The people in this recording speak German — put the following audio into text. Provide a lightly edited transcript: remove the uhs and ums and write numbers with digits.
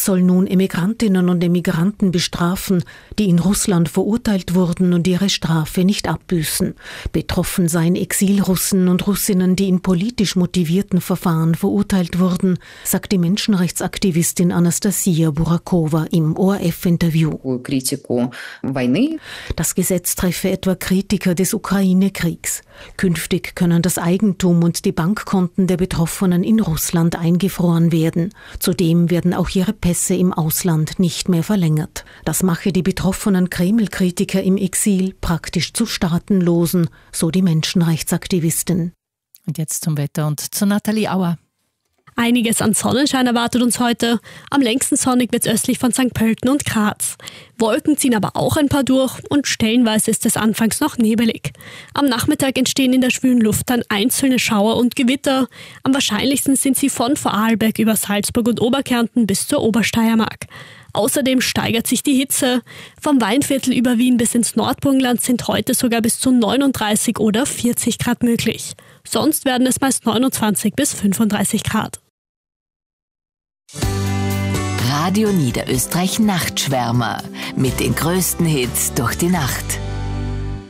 soll nun Emigrantinnen und Emigranten bestrafen, die in Russland verurteilt wurden und ihre Strafe nicht abbüßen. Betroffen seien Exilrussen und Russinnen, die in politisch motivierten Verfahren verurteilt wurden, sagt die Menschenrechtsaktivistin Anastasia Burakova im ORF-Interview. Das Gesetz treffe etwa Kritiker des Ukraine-Kriegs. Künftig können das Eigentum und die Bankkonten der Betroffenen in Russland eingefroren werden. Zudem werden auch ihre Pässe im Ausland nicht mehr verlängert. Das mache die betroffenen Kreml-Kritiker im Exil praktisch zu Staatenlosen, so die Menschenrechtsaktivistin. Und jetzt zum Wetter und zu Nathalie Auer. Einiges an Sonnenschein erwartet uns heute. Am längsten sonnig wird es östlich von St. Pölten und Graz. Wolken ziehen aber auch ein paar durch und stellenweise ist es anfangs noch nebelig. Am Nachmittag entstehen in der schwülen Luft dann einzelne Schauer und Gewitter. Am wahrscheinlichsten sind sie von Vorarlberg über Salzburg und Oberkärnten bis zur Obersteiermark. Außerdem steigert sich die Hitze. Vom Weinviertel über Wien bis ins Nordburgenland sind heute sogar bis zu 39 oder 40 Grad möglich. Sonst werden es meist 29 bis 35 Grad. Radio Niederösterreich Nachtschwärmer mit den größten Hits durch die Nacht.